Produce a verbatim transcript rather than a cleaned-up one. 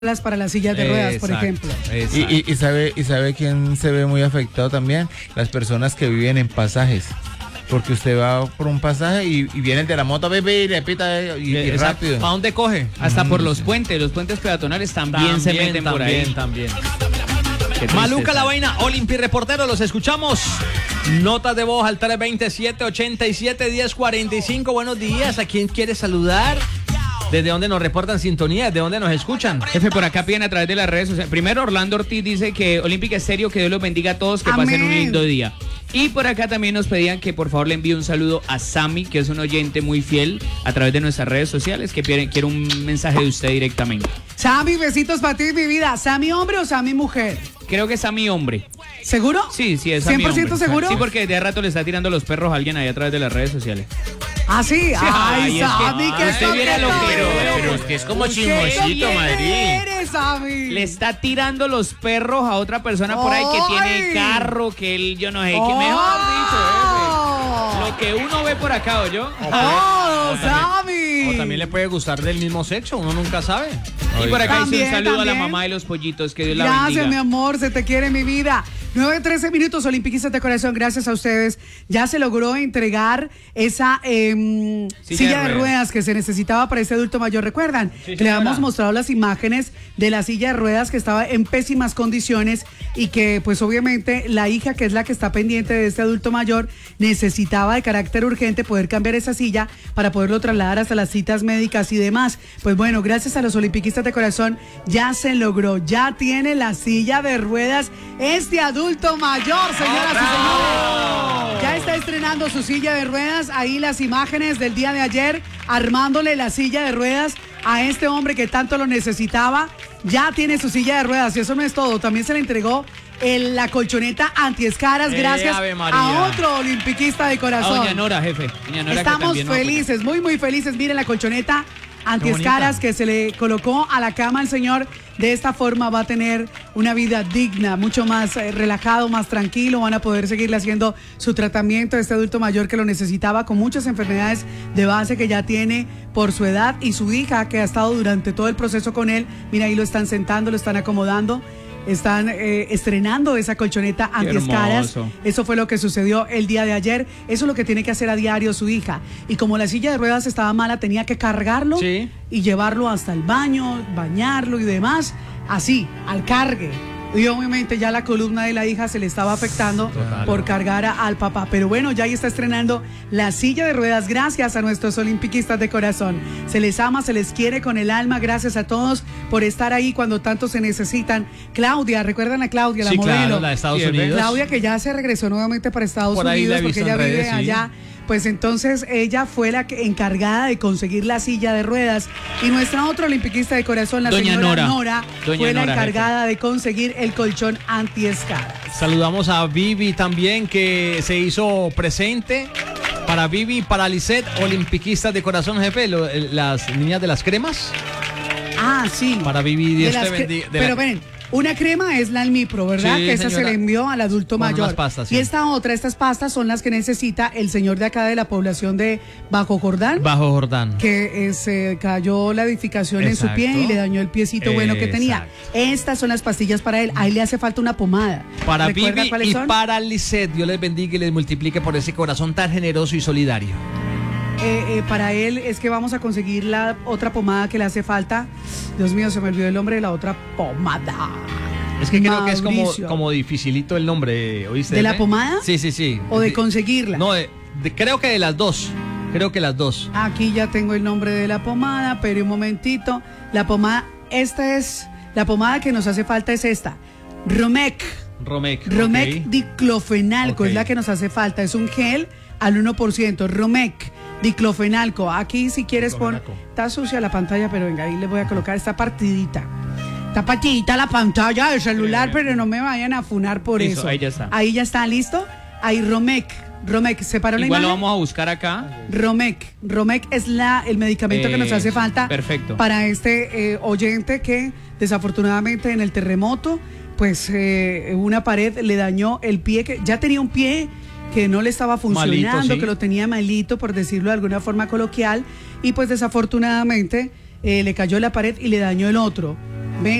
para las sillas de ruedas, exacto, por ejemplo. Y, y, y sabe y sabe quién se ve muy afectado también, las personas que viven en pasajes. Porque usted va por un pasaje y, y viene el de la moto, bebé, y le pita y, y rápido. ¿Para dónde coge? Hasta Mm. por los puentes, los puentes peatonales también, También se meten por ahí. También, también. Qué Maluca tristeza. la vaina, Olimpi Reportero, los escuchamos. Notas de voz al tres dos siete, ocho siete, uno cero cuatro cinco. Buenos días, ¿a quién quiere saludar? ¿Desde dónde nos reportan sintonía? ¿Desde dónde nos escuchan? Jefe, por acá piden a través de las redes sociales. Primero, Orlando Ortiz dice que Olímpica Estéreo, que Dios los bendiga a todos, que Amén. pasen un lindo día. Y por acá también nos pedían que por favor le envíe un saludo a Sammy, que es un oyente muy fiel a través de nuestras redes sociales, que quiere, quiere un mensaje de usted directamente. Sammy, besitos para ti, mi vida. ¿Sammy hombre o Sammy mujer? Creo que es Sammy hombre. ¿Seguro? Sí, sí, es Sammy ¿cien por ciento hombre. seguro? Sí, porque de rato le está tirando los perros a alguien ahí a través de las redes sociales. Ah, sí. Ay, Ay, es que- Sammy, que usted viera lo que era, pero es que es como ¿Qué chismosito, Madrid. eres, Sammy? Le está tirando los perros a otra persona por ahí que tiene ¡Ay! carro, que él, yo no sé, que mejor dicho, jefe. Lo que uno ve por acá, ¿oyó? ¡Oh, Sammy! O también le puede gustar del mismo sexo, uno nunca sabe. Y por acá dice También, un saludo a la también. mamá de los pollitos, que Dios la Gracias, bendiga. mi amor, se te quiere, mi vida. nueve trece minutos, Olimpiquistas de corazón, gracias a ustedes. Ya se logró entregar esa eh, silla, Silla de de ruedas. ruedas. que se necesitaba para este adulto mayor. ¿Recuerdan? Sí, que le señora. habíamos mostrado las imágenes de la silla de ruedas que estaba en pésimas condiciones y que, pues, obviamente, la hija, que es la que está pendiente de este adulto mayor, necesitaba de carácter urgente poder cambiar esa silla para poderlo trasladar hasta las citas médicas y demás. Pues bueno, gracias a los Olimpiquistas de corazón, ya se logró, ya tiene la silla de ruedas este adulto mayor, señoras y señores. Ya está estrenando su silla de ruedas, ahí las imágenes del día de ayer, armándole la silla de ruedas a este hombre que tanto lo necesitaba. Ya tiene su silla de ruedas y eso no es todo, también se le entregó el- la colchoneta antiescaras Eh, gracias Ave María. a otro olimpiquista de A corazón. doña Nora, jefe. Doña Nora, que Estamos también nos apoya. felices, muy muy felices. Miren la colchoneta antiescaras que se le colocó a la cama al señor. De esta forma va a tener una vida digna, mucho más eh, relajado, más tranquilo. Van a poder seguirle haciendo su tratamiento a este adulto mayor que lo necesitaba, con muchas enfermedades de base que ya tiene por su edad, y su hija, que ha estado durante todo el proceso con él. Mira, ahí lo están sentando, lo están acomodando. Están eh, estrenando esa colchoneta antiescaras. hermoso. Eso fue lo que sucedió el día de ayer. Eso es lo que tiene que hacer a diario su hija. Y como la silla de ruedas estaba mala, tenía que cargarlo Sí. y llevarlo hasta el baño, bañarlo y demás. Así, al cargue. Y obviamente ya la columna de la hija se le estaba afectando Total. por cargar a- al papá. Pero bueno, ya ahí está estrenando la silla de ruedas gracias a nuestros olimpiquistas de corazón. Se les ama, se les quiere con el alma. Gracias a todos por estar ahí cuando tanto se necesitan. Claudia, ¿recuerdan a Claudia, la Sí, modelo? claro, la de Estados Sí, es verdad. Unidos. Claudia, que ya se regresó nuevamente para Estados Por ahí la Unidos he porque visto ella en vive redes, sí. allá. Pues entonces ella fue la que, encargada de conseguir la silla de ruedas, y nuestra otra olimpiquista de corazón, la Doña señora Nora. Nora, Doña fue la Nora, encargada de conseguir el colchón antiescaras. Saludamos a Vivi también, que se hizo presente. Para Vivi, para Lisette, olimpiquistas de corazón, jefe, lo- eh, las niñas de las cremas. Ah, sí. Para Vivi, De Dios las te cre- bendiga. de Pero la- ven, una crema es la Almipro, ¿verdad? Sí, que esa se señora. le envió al adulto Con mayor. unas pastas, sí. Y esta otra, estas pastas son las que necesita el señor de acá de la población de Bajo Jordán. Bajo Jordán. Que eh, se cayó la edificación en su Exacto. pie y le dañó el piecito bueno que tenía. Exacto. Estas son las pastillas para él. Ahí le hace falta una pomada. Para ¿Recuerda Vivi cuáles y son? para Lisette, Dios les bendiga y les multiplique por ese corazón tan generoso y solidario. Eh, eh, para él es que vamos a conseguir la otra pomada que le hace falta. Dios mío, se me olvidó el nombre de la otra pomada. Es que creo que es como, Mauricio. como dificilito el nombre, ¿oíste? ¿De la jefe? pomada? Sí, sí, sí. ¿O de conseguirla? No, de- de- creo que de las dos. Creo que las dos. Aquí ya tengo el nombre de la pomada, pero un momentito. La pomada, esta es, la pomada que nos hace falta es esta. Romec. Romec. Romec ok. diclofenalco Ok. es la que nos hace falta. Es un gel al uno por ciento. Romec diclofenalco. Aquí si quieres pon... Diclofenaco. Está sucia la pantalla, pero venga, ahí le voy a colocar esta partidita. Está partidita la pantalla del celular, pero no me vayan a funar por Listo, eso. ahí ya está. Ahí ya está, ¿listo? Ahí Romec. Romec, ¿separó la Igual lo imagen? vamos a buscar acá. Romec. Romec es la, el medicamento que nos hace Eso, falta perfecto. para este eh, oyente que desafortunadamente en el terremoto, pues eh, una pared le dañó el pie, que ya tenía un pie que no le estaba funcionando, Malito, sí. que lo tenía malito, por decirlo de alguna forma coloquial, y pues desafortunadamente eh, le cayó la pared y le dañó el otro.